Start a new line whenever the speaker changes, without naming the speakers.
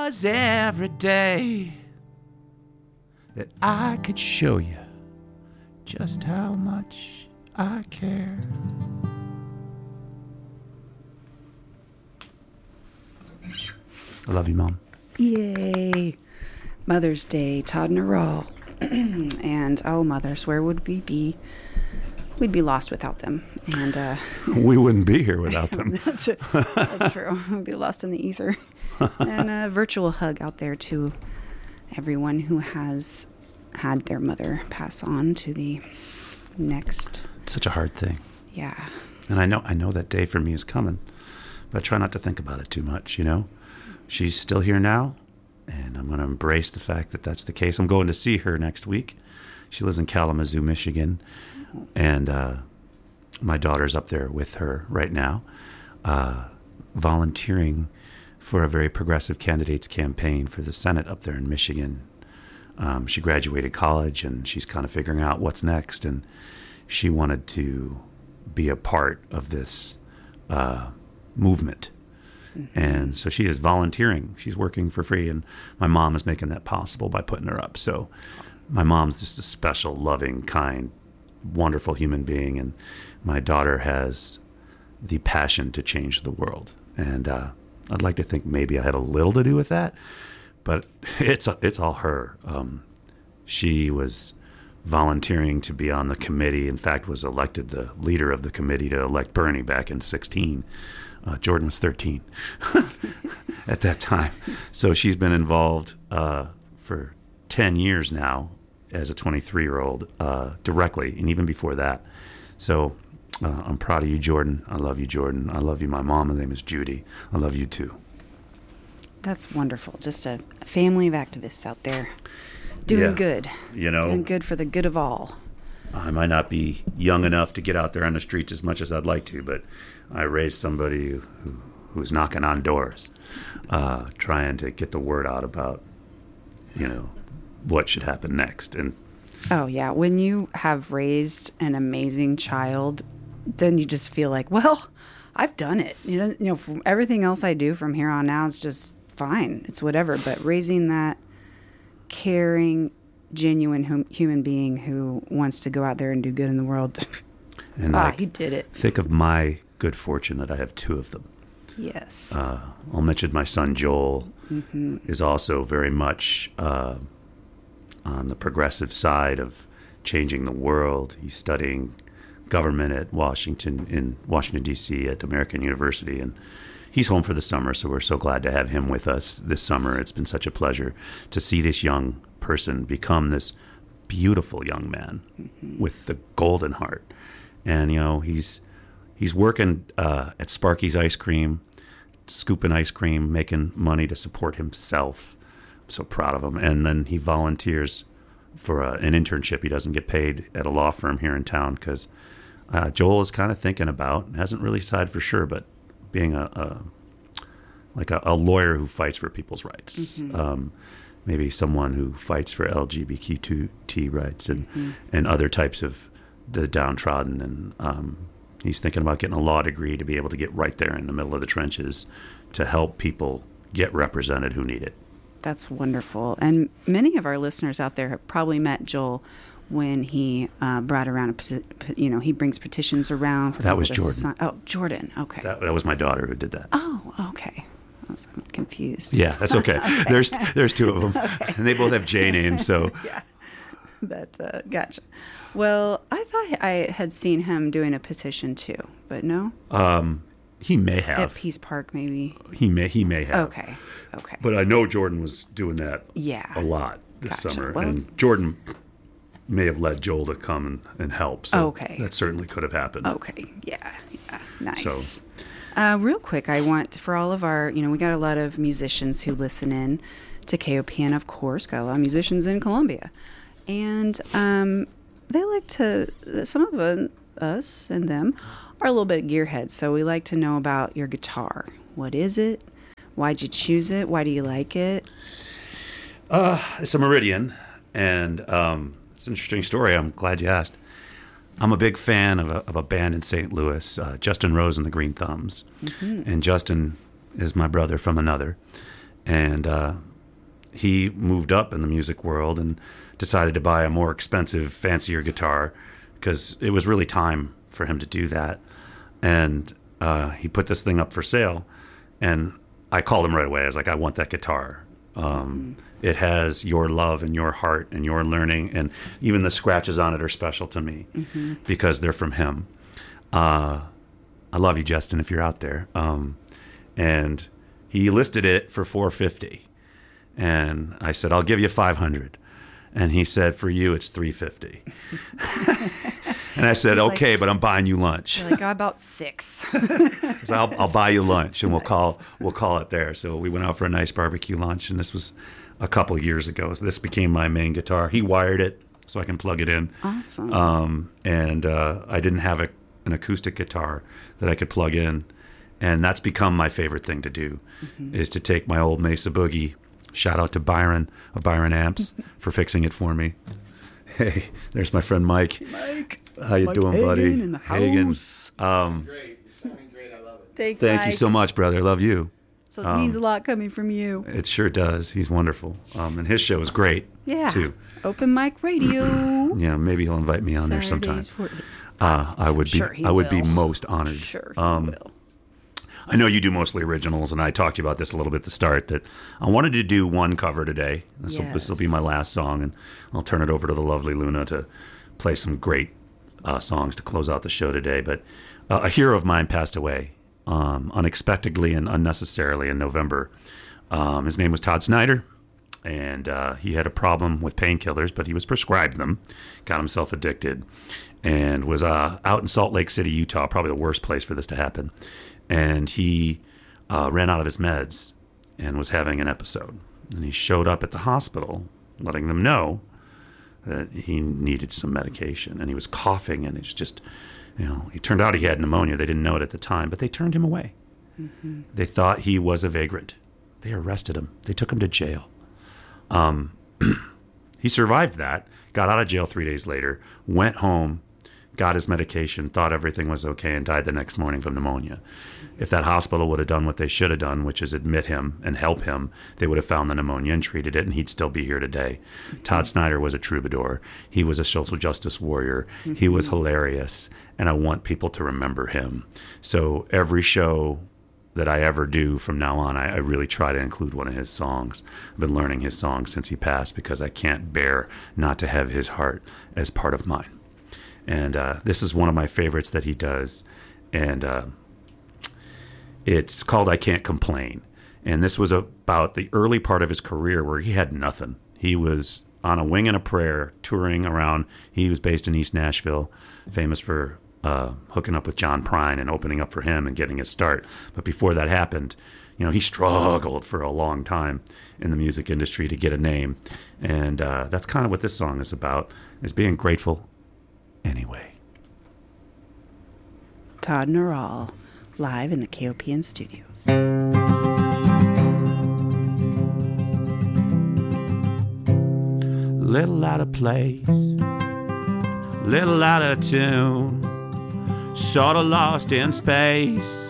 was every day that I could show you just how much I care. I love you, Mom.
Yay. Mother's Day, Todd Naral. And, oh, mothers, where would we be? We'd be lost without them. And
we wouldn't be here without them.
That's true. We'd be lost in the ether. And a virtual hug out there to everyone who has had their mother pass on to the next.
It's such a hard thing.
Yeah.
And I know that day for me is coming, but I try not to think about it too much, you know? She's still here now, and I'm going to embrace the fact that that's the case. I'm going to see her next week. She lives in Kalamazoo, Michigan, and my daughter's up there with her right now, volunteering for a very progressive candidates campaign for the Senate up there in Michigan. She graduated college, and she's kind of figuring out what's next, and she wanted to be a part of this movement. And so she is volunteering. She's working for free, and my mom is making that possible by putting her up. So my mom's just a special, loving, kind, wonderful human being, and my daughter has the passion to change the world. And I'd like to think maybe I had a little to do with that, but it's all her. She was volunteering to be on the committee. In fact, was elected the leader of the committee to elect Bernie back in 2016. Jordan was 13 at that time. So she's been involved for 10 years now as a 23-year-old directly, and even before that. So I'm proud of you, Jordan. I love you, Jordan. I love you, my mom. Her name is Judy. I love you, too.
That's wonderful. Just a family of activists out there doing good.
You know,
doing good for the good of all.
I might not be young enough to get out there on the streets as much as I'd like to, but I raised somebody who's knocking on doors, trying to get the word out about, you know, what should happen next. And
oh, yeah. When you have raised an amazing child, then you just feel like, well, I've done it. You know, from everything else I do from here on out, it's just fine. It's whatever. But raising that caring, genuine human being who wants to go out there and do good in the world.
And
he did it.
Think of my good fortune that I have two of them.
Yes.
I'll mention my son Joel is also very much on the progressive side of changing the world. He's studying government at Washington D.C. at American University, and he's home for the summer, so we're so glad to have him with us this summer. It's been such a pleasure to see this young person become this beautiful young man with the golden heart. And, you know, he's working at Sparky's Ice Cream, scooping ice cream, making money to support himself. I'm so proud of him. And then he volunteers for an internship. He doesn't get paid at a law firm here in town because Joel is kind of thinking about, hasn't really decided for sure, but being a lawyer who fights for people's rights. Maybe someone who fights for LGBTQ rights and other types of the downtrodden. And he's thinking about getting a law degree to be able to get right there in the middle of the trenches to help people get represented who need it.
That's wonderful. And many of our listeners out there have probably met Joel when he brought around, he brings petitions around. For
that was Jordan.
Jordan. Okay.
That was my daughter who did that.
Oh, okay. I was confused.
Yeah, that's okay. Okay. There's two of them, okay. And they both have J names. So
yeah, that gotcha. Well, I thought I had seen him doing a petition too, but no.
He may have
at Peace Park, maybe.
He may have.
Okay.
But I know Jordan was doing that.
Yeah.
A lot this summer,
well,
and Jordan may have led Joel to come and help. So
okay.
That certainly could have happened.
Okay. Yeah. Nice.
So.
Real quick, I want for all of our, we got a lot of musicians who listen in to KOP, and of course, got a lot of musicians in Columbia. And they like to, some of us and them are a little bit gearheads, so we like to know about your guitar. What is it? Why'd you choose it? Why do you like it?
It's a Meridian, and it's an interesting story. I'm glad you asked. I'm a big fan of a band in St. Louis, Justin Rose and the Green Thumbs. And Justin is my brother from another. And he moved up in the music world and decided to buy a more expensive, fancier guitar because it was really time for him to do that. And he put this thing up for sale, and I called him right away. I was like, I want that guitar. It has your love and your heart and your learning, and even the scratches on it are special to me because they're from him. I love you, Justin, if you're out there. And he listed it for $450, and I said, I'll give you $500. And he said, for you, it's $350. And I said, okay, but I'm buying you lunch.
You're like, I about 6.
So I'll buy you lunch, and we'll call it there. So we went out for a nice barbecue lunch, and this was a couple of years ago. So this became my main guitar. He wired it so I can plug it in.
Awesome.
And I didn't have an acoustic guitar that I could plug in, and that's become my favorite thing to do, is to take my old Mesa Boogie. Shout out to Byron of Byron Amps for fixing it for me. Hey, there's my friend Mike.
Mike.
How you doing,
Hagan
buddy?
in the
Hagan.
house.
Great. You're sounding great. I love it.
Thank you so much, brother. I love you.
So it means a lot coming from you.
It sure does. He's wonderful. And his show is great, too.
Open mic radio.
Yeah, maybe he'll invite me on there sometime.
Saturdays
I would be.
Sure he
I would be
will.
most honored.
Sure he will.
I know you do mostly originals, and I talked to you about this a little bit at the start, that I wanted to do one cover today. This will be my last song, and I'll turn it over to the lovely Luna to play some great songs to close out the show today. But a hero of mine passed away unexpectedly and unnecessarily in November. His name was Todd Snyder, and he had a problem with painkillers, but he was prescribed them, got himself addicted, and was out in Salt Lake City, Utah, probably the worst place for this to happen. And he ran out of his meds and was having an episode. And he showed up at the hospital, letting them know that he needed some medication. And he was coughing, and it's just, it turned out he had pneumonia. They didn't know it at the time, but they turned him away. They thought he was a vagrant. They arrested him. They took him to jail. He survived that, got out of jail 3 days later, went home, got his medication, thought everything was okay, and died the next morning from pneumonia. If that hospital would have done what they should have done, which is admit him and help him, they would have found the pneumonia and treated it, and he'd still be here today. Todd Snyder was a troubadour. He was a social justice warrior. He was hilarious, and I want people to remember him. So every show that I ever do from now on, I really try to include one of his songs. I've been learning his songs since he passed because I can't bear not to have his heart as part of mine. And this is one of my favorites that he does. And it's called I Can't Complain. And this was about the early part of his career where he had nothing. He was on a wing and a prayer, touring around. He was based in East Nashville, famous for hooking up with John Prine and opening up for him and getting his start. But before that happened, he struggled for a long time in the music industry to get a name. And that's kind of what this song is about, is being grateful anyway.
Todd Neural, live in the KOPN studios.
Little out of place, little out of tune, sort of lost in space.